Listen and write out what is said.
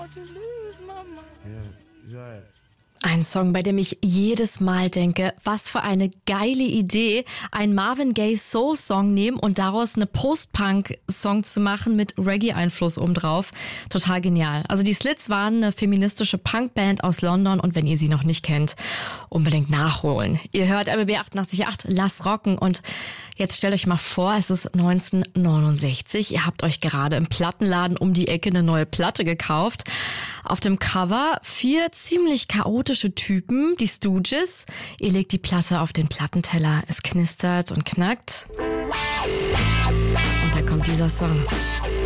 Ein Song, bei dem ich jedes Mal denke, was für eine geile Idee, einen Marvin Gaye Soul-Song nehmen und daraus eine Post-Punk-Song zu machen mit Reggae-Einfluss obendrauf. Total genial. Also die Slits waren eine feministische Punkband aus London und wenn ihr sie noch nicht kennt, unbedingt nachholen. Ihr hört RBB 88.8, Lass rocken und jetzt stellt euch mal vor, es ist 1969. Ihr habt euch gerade im Plattenladen um die Ecke eine neue Platte gekauft. Auf dem Cover 4 ziemlich chaotische Typen, die Stooges. Ihr legt die Platte auf den Plattenteller, es knistert und knackt. Und da kommt dieser Song.